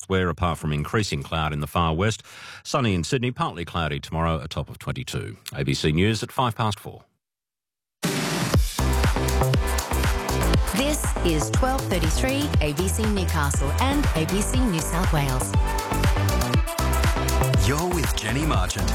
elsewhere, apart from increasing cloud in the far west. Sunny in Sydney, partly cloudy tomorrow, a top of 22. ABC News at 4:05. This is 12:33 ABC Newcastle and ABC New South Wales. You're with Jenny Marchant.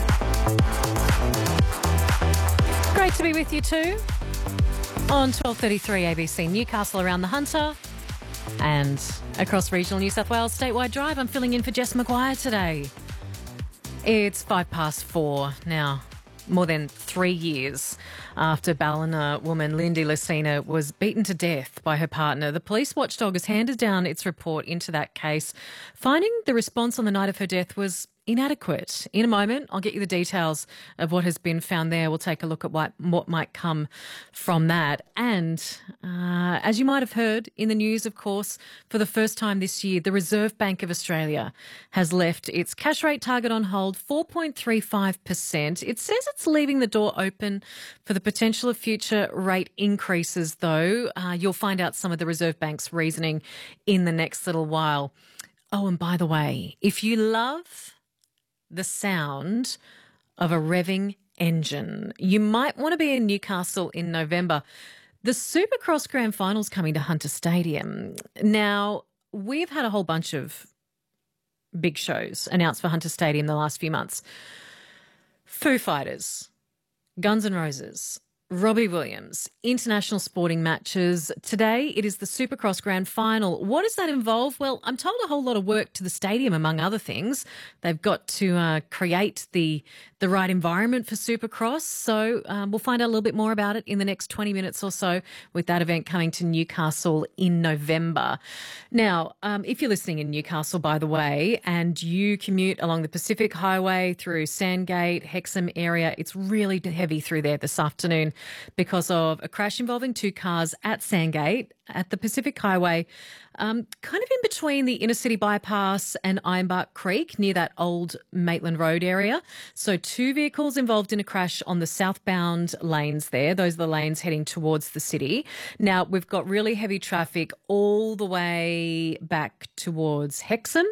Great to be with you too on 12:33 ABC Newcastle around the Hunter and across regional New South Wales statewide drive. I'm filling in for Jess Maguire today. It's 4:05 now. More than 3 years after Ballina woman Lindy Lucena was beaten to death by her partner, the police watchdog has handed down its report into that case, finding the response on the night of her death was inadequate. In a moment, I'll get you the details of what has been found there. We'll take a look at what might come from that. And as you might have heard in the news, of course, for the first time this year, the Reserve Bank of Australia has left its cash rate target on hold, 4.35%. It says it's leaving the door open for the potential of future rate increases, though. You'll find out some of the Reserve Bank's reasoning in the next little while. Oh, and by the way, if you love the sound of a revving engine, you might want to be in Newcastle in November. The Supercross Grand Final's coming to Hunter Stadium. Now, we've had a whole bunch of big shows announced for Hunter Stadium the last few months. Foo Fighters, Guns N' Roses, Robbie Williams, international sporting matches. Today, it is the Supercross Grand Final. What does that involve? Well, I'm told a whole lot of work to the stadium, among other things. They've got to create the right environment for Supercross. So we'll find out a little bit more about it in the next 20 minutes or so with that event coming to Newcastle in November. Now, if you're listening in Newcastle, by the way, and you commute along the Pacific Highway through Sandgate, Hexham area, it's really heavy through there this afternoon because of a crash involving two cars at Sandgate at the Pacific Highway, kind of in between the inner city bypass and Ironbark Creek near that old Maitland Road area. So two vehicles involved in a crash on the southbound lanes there. Those are the lanes heading towards the city. Now, we've got really heavy traffic all the way back towards Hexham.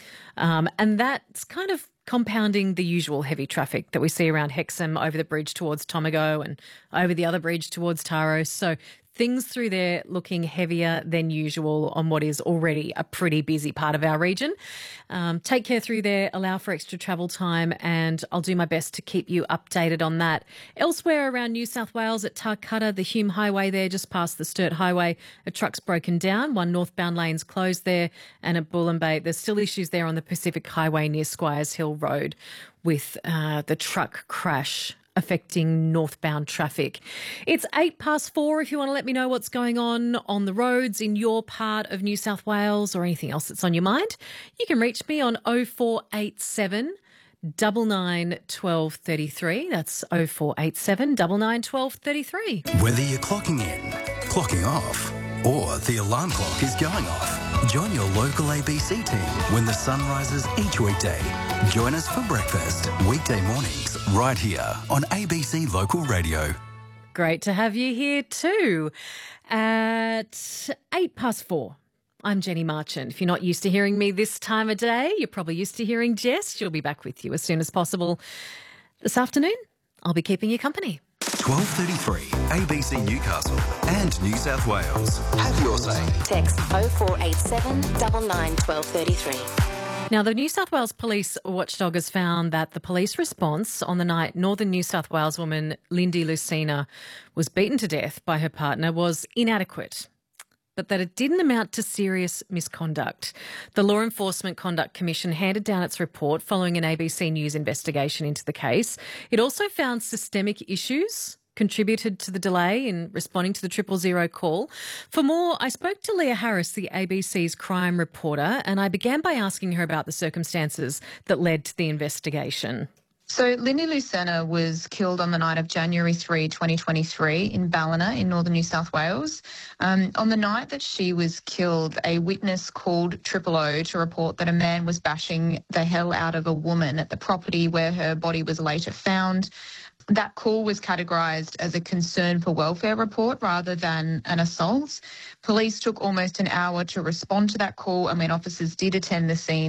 And that's kind of compounding the usual heavy traffic that we see around Hexham over the bridge towards Tomago and over the other bridge towards Taro. So things through there looking heavier than usual on what is already a pretty busy part of our region. Take care through there, allow for extra travel time, and I'll do my best to keep you updated on that. Elsewhere around New South Wales at Tarcutta, the Hume Highway there, just past the Sturt Highway, a truck's broken down. One northbound lane's closed there, and at Bullen Bay, there's still issues there on the Pacific Highway near Squires Hill Road with the truck crash affecting northbound traffic. It's 4:08. If you want to let me know what's going on the roads in your part of New South Wales or anything else that's on your mind, you can reach me on 0487 99 12 33. That's 0487 99 12 33. Whether you're clocking in, clocking off, or the alarm clock is going off, join your local ABC team when the sun rises each weekday. Join us for breakfast, weekday mornings, right here on ABC Local Radio. Great to have you here too. At 4:08, I'm Jenny Marchant. If you're not used to hearing me this time of day, you're probably used to hearing Jess. She'll be back with you as soon as possible. This afternoon, I'll be keeping you company. 12:33 ABC Newcastle and New South Wales. Have your say. Text 0487 99 12 33. Now, the New South Wales Police Watchdog has found that the police response on the night Northern New South Wales woman Lindy Lucena was beaten to death by her partner was inadequate, but that it didn't amount to serious misconduct. The Law Enforcement Conduct Commission handed down its report following an ABC News investigation into the case. It also found systemic issues contributed to the delay in responding to the 000 call. For more, I spoke to Leah Harris, the ABC's crime reporter, and I began by asking her about the circumstances that led to the investigation. So Lindy Lucena was killed on the night of January 3, 2023 in Ballina in northern New South Wales. On the night that she was killed, a witness called 000 to report that a man was bashing the hell out of a woman at the property where her body was later found. That call was categorised as a concern for welfare report rather than an assault. Police took almost an hour to respond to that call, and when officers did attend the scene,